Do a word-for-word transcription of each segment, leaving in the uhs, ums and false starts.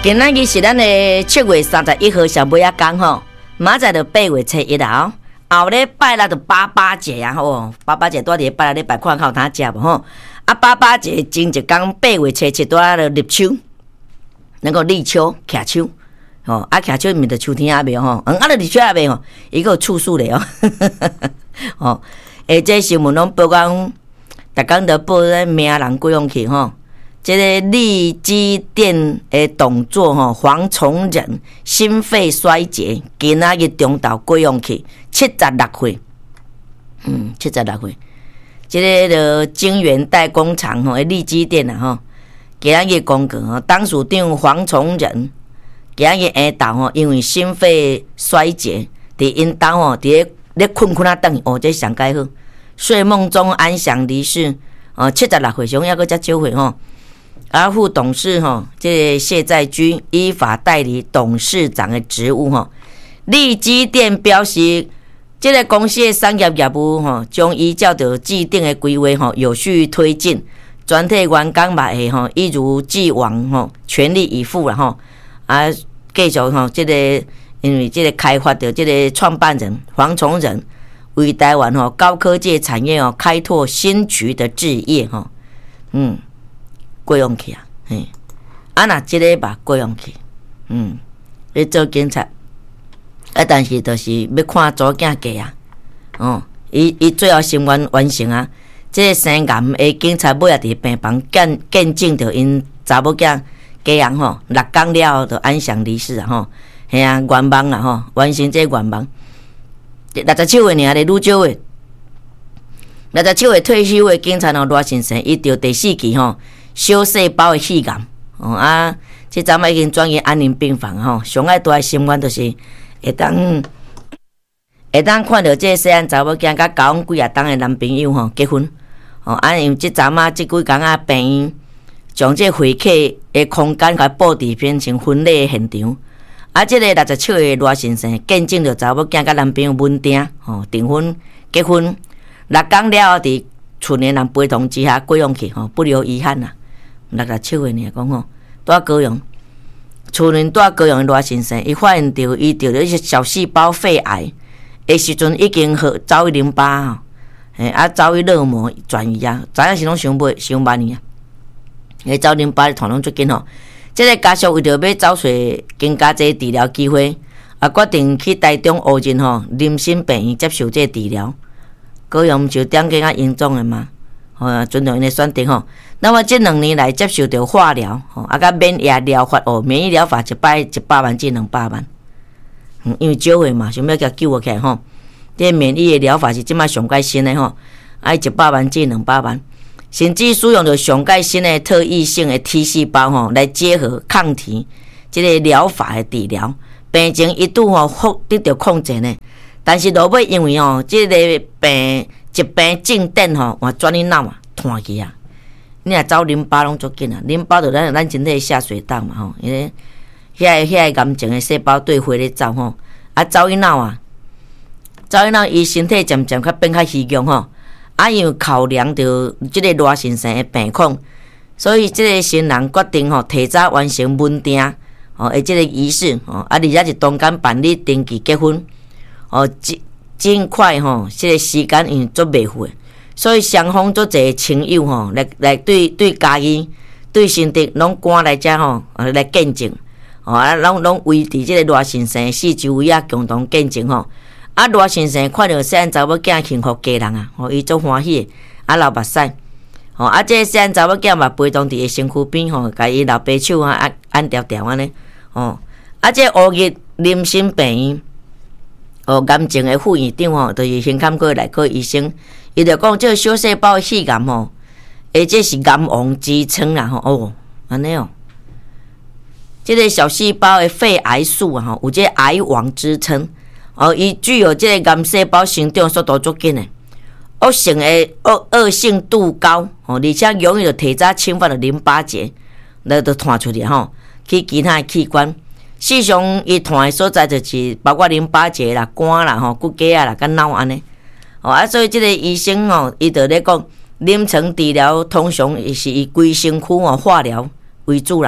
今仔日是咱的七月三十一号上尾仔讲吼，明仔就八月初一啦哦。后礼拜六就八八节啊吼，八八节多伫拜六礼拜看看有通食无吼。啊，八八节前一天八月初七多咧立秋，能够立秋、徛秋。吼，啊，徛秋毋着秋天还未吼，嗯，啊，著立秋还未吼，伊个有处数咧哦。吼，诶，这新闻拢报讲，逐工著报咧名人过用去吼。这个利基店的董座吼黄崇仁心肺衰竭，今仔日中昼过用去，七十六岁。嗯，七十六岁。这个就晶圆代工厂吼，利基店啊吼，今仔日公告吼，董事长黄崇仁。今日下昼吼，因为心肺衰竭，伫因兜吼，伫咧咧困困啊等，哦，这上解好，睡梦中安详离世。哦，七十六岁，上还阁遮少岁吼。而副董事吼，这个谢在居依法代理董事长的职务吼。利基店表示，这个公司的商业业务吼，将依照着既定的规划吼，有序推进。全体员工嘛会吼，一如既往吼，全力以赴啦吼。啊，继续吼，这个因为这个开发的这个创办人黄崇仁为台湾吼高科技产业哦开拓新局的志业吼，嗯，过用去啊，嘿，啊那这个吧过用去，嗯，要做警察，啊，但是就是要看祖囝家啊，哦，伊伊最后心愿完成啊，这个生癌的警察尾也伫病房见见证着因查某囝。家人吼，六天了后就安详离世啊吼，系啊，愿望啦吼，完成这愿望。六十七岁尔咧，愈少诶。六十七岁退休诶警察吼，罗先生伊着第四期吼小细胞诶肺癌哦啊，即阵已经转去安宁病房吼，上爱大诶心愿就是会当会当看到这细汉查某囝甲交往几啊当诶男朋友吼结婚哦，啊因为即阵啊即几工啊病。将这会客的空间甲布置变成婚礼现场，啊，这个六十七岁罗先生见证着查某囝甲男朋友稳定，吼订婚结婚，六天了后伫厝内人陪同之下过用去，吼不留遗憾啦。六十七岁呢讲吼，住高雄，厝内住高雄的罗先生，伊发现着伊得了一些小细胞肺癌的时阵，已经好早于淋巴吼，诶啊早于热膜转移啊，知影是拢上尾上万年啊。诶，走淋巴的传拢最紧吼，即个家属为着要找寻更加济治疗机会，啊，决定去台中乌仁吼林森病院接受这治疗。高雄毋就点更较严重的嘛，吼，尊重因的选择吼。那么这两年来接受着化疗，吼，啊，甲免疫疗法哦，免疫疗法一摆一百万至两百万，嗯，因为少岁嘛，想要甲救起来吼。这免疫的疗法是即摆上界新的吼，啊，一百万至两百万。甚至使用着上界新的特异性的 T 细胞吼，来结合抗体这个疗法的治疗，病情一度吼得到控制呢。但是落尾因为吼，这个病疾病进展吼，换转去脑啊，断去啊。你若走淋巴拢足紧啊，淋巴就咱咱身体下水道嘛吼，因为遐遐癌症的细胞对回咧走吼，啊走去脑啊，走去脑伊身体渐渐较变较虚强吼。啊，因为考量着即个罗先生的病况，所以即个新人决定吼提早完成文定哦，而即个仪式哦，啊，而且是当间办理登记结婚哦，尽尽快吼，即个时间因为足袂赴，所以双方足侪亲友吼来来对对家己对身体拢赶来遮吼来见证哦，啊，拢拢围伫即个罗先生四周围啊共同见证吼。啊，罗先生看到细汉查某囝幸福家人啊，吼，伊足欢喜，啊流目屎，吼，啊，这细汉查某囝嘛陪同伫伊身躯边吼，甲伊流白手啊，按按条条安尼，吼，啊，这乌日林森病院，哦，癌症的副院长吼，就是新坎过内科医生，伊就讲这小细胞肺癌吼，诶，这是癌王之称啦，吼，哦，安尼哦，这个小细胞的肺癌素啊，吼，有这癌王之称。哦，伊具有这个癌细胞生长速度足紧的，恶性的恶恶性度高，哦，而且容易就提早侵犯了淋巴结，那就传出去吼，去其他的器官。事实上，伊传的所在就是包括淋巴结啦、肝啦、吼骨骼啊啦、甲脑安尼。哦啊，所以这个医生哦，伊就咧讲，临床治疗通常是以规身躯哦化疗为主啦。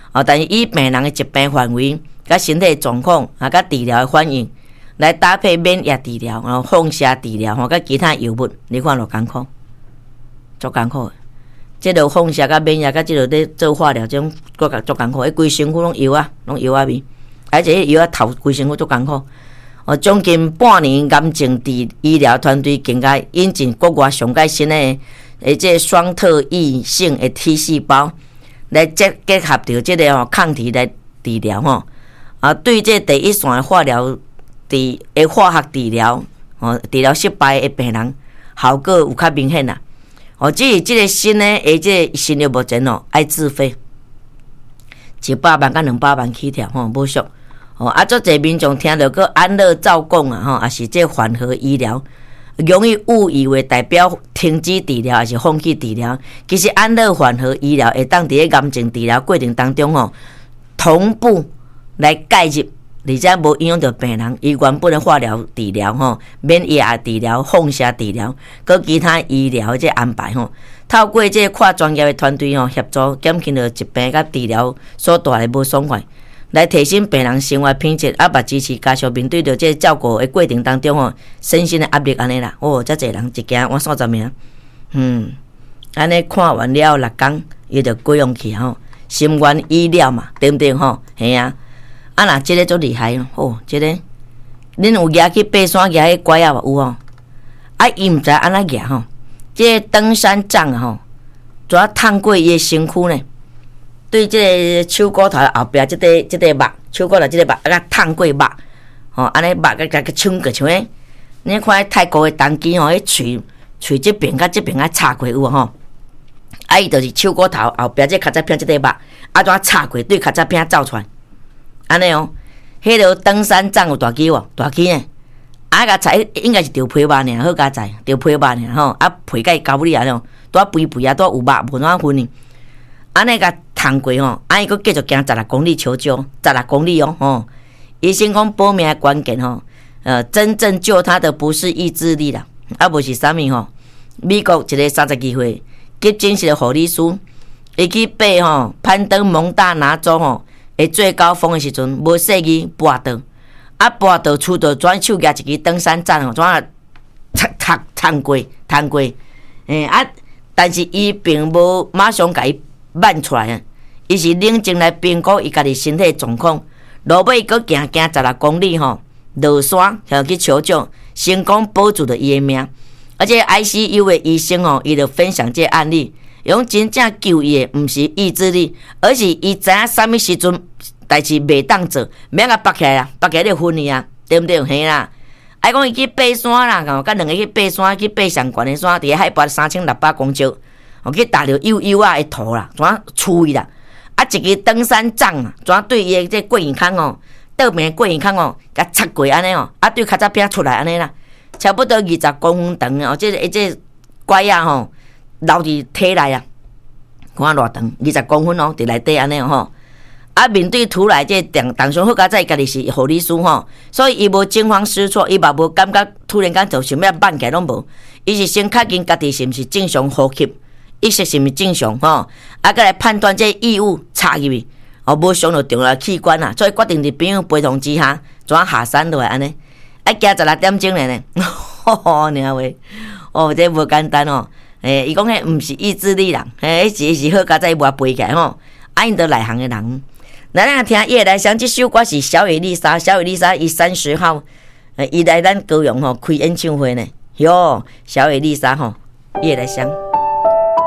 哦，但是以病人的疾病范围、甲身体状况啊、甲治疗的反应来搭配免疫治疗、然后放射治疗吼、甲其他药物，你看落艰苦，足艰苦的。即落放射甲免疫甲即落咧做化疗，种足艰足艰苦，迄规身躯拢药啊，拢药啊味，而且迄药啊头规身躯足艰苦。哦，将近半年癌症治医疗团队更加引进国外上改新的诶，即双特异性的 T 细胞来结结合着即个吼抗体来治疗吼。啊，对这第一线的化疗治诶化学治疗，哦，治疗失败的病人效果有较明显啦。哦，只是即个新的诶，即个新药目前哦爱自费，一百万到两百万起跳吼，无俗。哦，啊，足侪民众听到个安乐照讲啊，吼，也是这缓和医疗，容易误以为代表停止治疗，还是放弃治疗。其实安乐缓和医疗会当伫咧癌症治疗过程当中吼，同步来介入。而且无影响到病人伊原本的化疗治疗吼、免疫治疗、放射治疗，佮其他医疗即安排吼，透过即跨专业的团队吼协助，减轻了疾病甲治疗所带来无爽快，来提升病人生活品质，啊，把支持家属面对着即照顾的过程当中吼，身心的压力安尼啦。哦，遮侪人一件换三十名，嗯，安尼看完了六工，伊就过用去吼，心愿医疗嘛，对不对吼？嘿啊。啊，若即个足厉害哦！即、这个，恁有举去爬山举迄拐啊？有哦。啊，伊毋知安怎举吼？即、这个登山杖啊吼，怎探过伊的身躯呢？对，即个手骨头后壁即块即块肉，手骨头即个肉啊，甲探过肉，吼，安尼肉甲甲甲冲过像诶。你看泰国的当机吼，迄喙喙即边甲即边啊插过有无吼？啊，伊就是手骨头后壁即骹仔片即块肉，啊怎插过对骹仔片走出来。安尼哦，迄个登山杖有大机无？大机呢？啊，甲菜应该是着皮肉尔，好加菜，着皮肉尔吼。啊，皮甲伊交里啊种，拄啊肥肥啊，拄有肉无怎分呢？安尼甲通过吼，啊伊佫继续行十六公里求救，十六公里哦吼。医生讲保命的关键吼，呃，真正救他的不是意志力啦，啊无是啥物吼？美国一个三十几岁急诊室的护理师，伊去爬吼攀登蒙大拿州吼。诶，最高峰的时阵，无细机跋倒，啊跋倒出到转手举一支登山杖吼，怎啊探探探过探过，诶啊！但是伊并无马上甲伊挽出来啊，伊是冷静来评估伊家己身体状况，落尾佫行行十六公里吼，落山想去求救，成功保住了伊的命。而且 I C U 的医生哦，伊就分享这个案例。用真正救伊的，毋是意志力，而是伊知影啥物时阵代志袂当做，免甲拔起来啦，拔起来就昏去啊，对毋对？嘿啦，爱讲伊去爬山啦，吼，甲两个去爬山，去爬上悬的山，伫海拔三千六百公尺，吼去踏着幼幼啊的土啦，怎啊处伊啦？啊，一个登山杖啊，怎啊对伊的这过耳孔哦，倒面过耳孔哦，甲插过安尼哦，啊对脚仔片出来安尼啦，差不多二十公分长哦，这个这拐啊吼。留伫体内啊，看偌长，二十公分哦，伫内底安尼吼。啊，面对突来这当当上好佳在家己是护理师吼，所以伊无惊慌失措，伊嘛无感觉突然间就想要慢起来拢无，伊是先确认家己是毋是正常呼吸，意识是毋是正常吼，啊，再来判断这异物插入去，哦，无伤到重要器官啊，所以决定伫朋友陪同之下，怎下山落来安尼，啊，行十六点钟来呢，吼吼，尔话，哦，这无简单哦。诶，伊讲迄毋是意志力人，诶，是是好佳在无背起来吼，啊，因都内行诶人。咱来听叶来香，即首歌是小野丽莎，小野丽莎伊三十号，诶，伊来咱高雄吼开演唱会呢，哟，小野丽莎吼，叶来香。